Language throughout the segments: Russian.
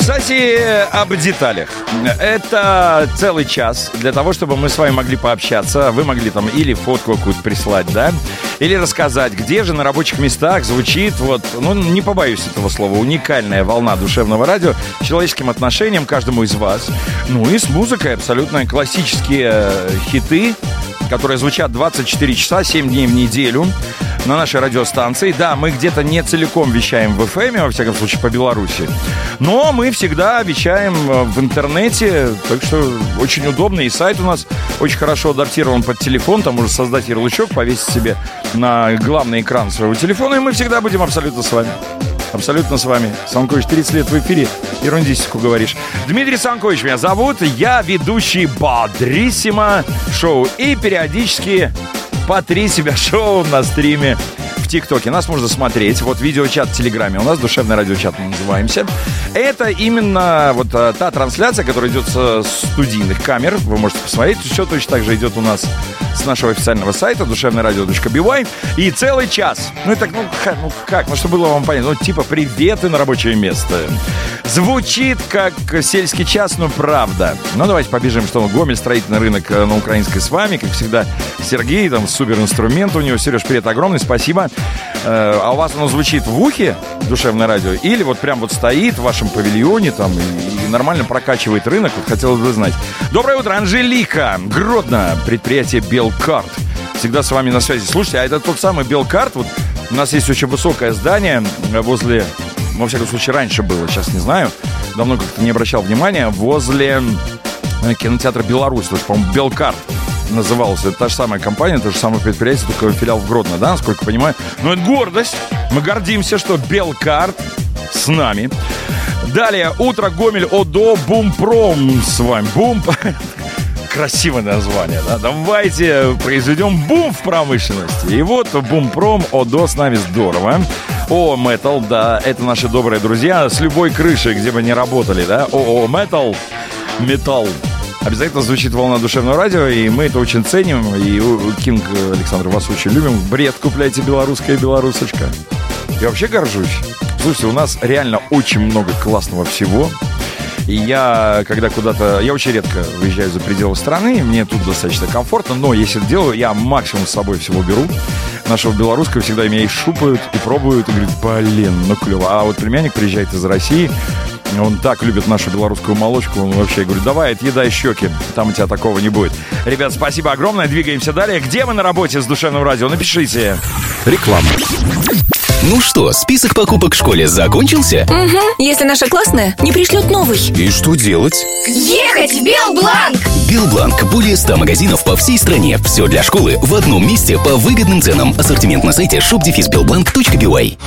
Кстати, об деталях. Это целый час для того, чтобы мы с вами могли пообщаться. Вы могли там или фотку какую-то прислать, да? Или рассказать, где же на рабочих местах звучит вот, ну, не побоюсь этого слова, уникальная волна душевного радио с человеческим отношением к каждому из вас. Ну и с музыкой абсолютно классические хиты, которые звучат 24 часа, 7 дней в неделю на нашей радиостанции. Да, мы где-то не целиком вещаем в FM, во всяком случае, по Беларуси. Но мы всегда вещаем в интернете, так что очень удобно. И сайт у нас очень хорошо адаптирован под телефон. Там можно создать ярлычок, повесить себе на главный экран своего телефона. И мы всегда будем абсолютно с вами. Абсолютно с вами. Санкович, 30 лет в эфире. Ерундистику говоришь. Дмитрий Санкович меня зовут. Я ведущий Бодриссимо шоу. И периодически «Потри себя» шоу на стриме в ТикТоке. Нас можно смотреть. Вот видеочат в Телеграме. У нас душевный радиочат, мы называемся. Это именно вот та трансляция, которая идет со студийных камер. Вы можете посмотреть. Все точно так же идет у нас с нашего официального сайта душевнорадио.by. И целый час. Ну, это как? Ну, чтобы было вам понятно. Ну, типа приветы на рабочее место. Звучит как сельский час, но правда. Ну, давайте побежим, что Гомель, строительный рынок на Украинской с вами. Как всегда, Сергей, там супер инструмент у него. Сереж, привет огромный, спасибо. А у вас оно звучит в ухе, душевное радио? Или вот прям вот стоит в вашем павильоне там и нормально прокачивает рынок? Вот хотелось бы знать. Доброе утро, Анжелика. Гродно, предприятие Белкарт. Всегда с вами на связи. Слушайте, а это тот самый Белкарт. Вот у нас есть очень высокое здание возле... Во всяком случае, раньше было, сейчас не знаю. Давно как-то не обращал внимания. Возле кинотеатра «Беларусь». То есть, по-моему, «Белкарт» назывался. Это та же самая компания, то же самое предприятие, только филиал в Гродно, да, насколько понимаю. Но это гордость. Мы гордимся, что «Белкарт» с нами. Далее. Утро, Гомель, ОДО, Бумпром с вами. Бум... Красивое название, да? Давайте произведем бум в промышленности. И вот Бумпром, ОДО с нами, здорово. ООО Metal, да, это наши добрые друзья с любой крыши, где бы ни работали, да. ООО Metal, металл. Обязательно звучит волна душевного радио, и мы это очень ценим. И Кинг Александр, вас очень любим. Бред, купляйте белорусская белорусочка. Я вообще горжусь. Слушайте, у нас реально очень много классного всего. И я, когда куда-то... Я очень редко выезжаю за пределы страны, мне тут достаточно комфортно, но если это делаю, я максимум с собой всего беру. Нашего белорусского всегда меня и шупают, и пробуют, и говорят, блин, ну клево. А вот племянник приезжает из России, он так любит нашу белорусскую молочку, он вообще говорит, давай, отъедай щеки, там у тебя такого не будет. Ребят, спасибо огромное, двигаемся далее. Где вы на работе с душевным радио? Напишите. Реклама. Ну что, список покупок в школе закончился? Угу, если наша классная не пришлет новый. И что делать? Ехать в Белбланк! Белбланк. Более 100 магазинов по всей стране. Все для школы в одном месте по выгодным ценам. Ассортимент на сайте shop-belblank.by.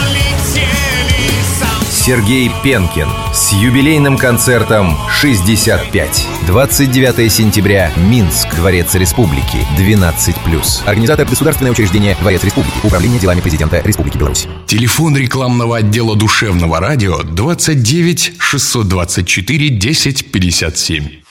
Сергей Пенкин с юбилейным концертом «65». 29 сентября. Минск. Дворец Республики. 12+. Организатор государственное учреждение «Дворец Республики». Управление делами президента Республики Беларусь. Телефон рекламного отдела душевного радио 29 624 10 57.